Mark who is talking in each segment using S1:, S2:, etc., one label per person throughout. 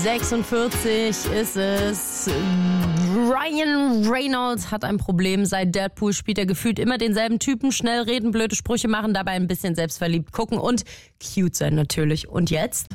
S1: 46 ist es. Ryan Reynolds hat ein Problem. Seit Deadpool spielt er gefühlt immer denselben Typen. Schnell reden, blöde Sprüche machen, dabei ein bisschen selbstverliebt gucken und cute sein natürlich. Und jetzt?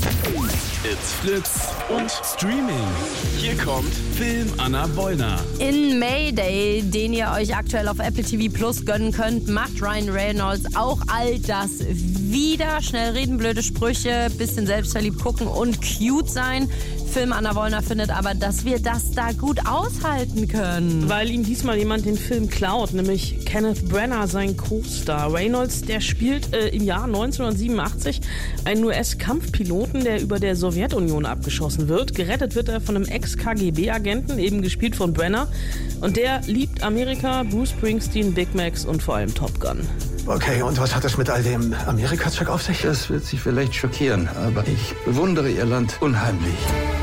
S2: It's Flips und Streaming. Hier kommt Film Anna Wollner.
S1: In Mayday, den ihr euch aktuell auf Apple TV Plus gönnen könnt, macht Ryan Reynolds auch all das wieder. Schnell reden, blöde Sprüche, bisschen selbstverliebt gucken und cute sein. Film Anna Wollner findet aber, dass wir das da gut aushalten können.
S3: Weil ihm diesmal jemand den Film klaut, nämlich Kenneth Branagh, sein Co-Star. Reynolds, der spielt im Jahr 1987 einen US-Kampfpiloten, der über der Sowjetunion abgeschossen wird. Gerettet wird er von einem Ex-KGB-Agenten, eben gespielt von Branagh. Und der liebt Amerika, Bruce Springsteen, Big Macs und vor allem Top Gun.
S4: Okay, und was hat das mit all dem Amerika-Zeug auf sich?
S5: Das wird Sie vielleicht schockieren, aber ich bewundere Ihr Land unheimlich.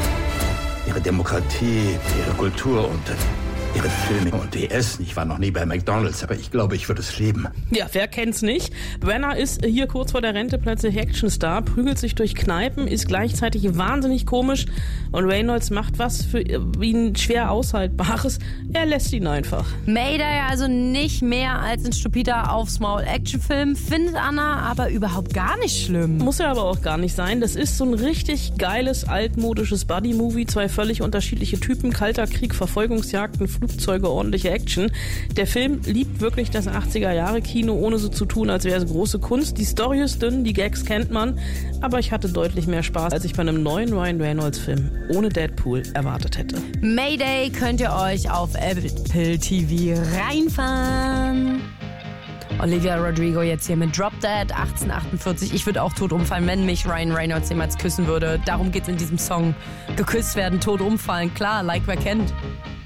S5: Ihre Demokratie, Ihre Kultur und Ihre Filme und die Essen. Ich war noch nie bei McDonald's, aber ich glaube, ich würde es lieben.
S3: Ja, wer kennt's nicht? Branagh ist hier kurz vor der Rente plötzlich Actionstar, prügelt sich durch Kneipen, ist gleichzeitig wahnsinnig komisch und Reynolds macht was für ihn schwer Aushaltbares. Er lässt ihn einfach.
S1: Mayday also nicht mehr als ein stupider Aufs-Maul-Actionfilm, findet Anna aber überhaupt gar nicht schlimm.
S3: Muss er aber auch gar nicht sein. Das ist so ein richtig geiles, altmodisches Buddy-Movie. Zwei völlig unterschiedliche Typen, kalter Krieg, Verfolgungsjagden, Flugzeuge, ordentliche Action. Der Film liebt wirklich das 80er-Jahre-Kino, ohne so zu tun, als wäre es große Kunst. Die Story ist dünn, die Gags kennt man, aber ich hatte deutlich mehr Spaß, als ich bei einem neuen Ryan Reynolds-Film ohne Deadpool erwartet hätte.
S1: Mayday könnt ihr euch auf Apple TV reinfahren. Olivia Rodrigo jetzt hier mit Drop Dead 1848. Ich würde auch tot umfallen, wenn mich Ryan Reynolds jemals küssen würde. Darum geht's in diesem Song. Geküsst werden, tot umfallen. Klar, like wer kennt.